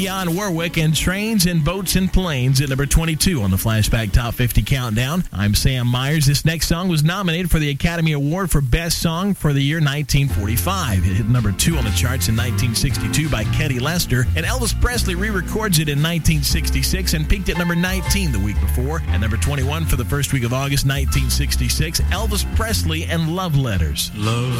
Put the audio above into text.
Dionne Warwick and Trains and Boats and Planes at number 22 on the Flashback Top 50 Countdown. I'm Sam Myers. This next song was nominated for the Academy Award for Best Song for the year 1945. It hit number 2 on the charts in 1962 by Ketty Lester, and Elvis Presley re-records it in 1966 and peaked at number 19 the week before, and number 21 for the first week of August 1966, Elvis Presley and Love Letters. Love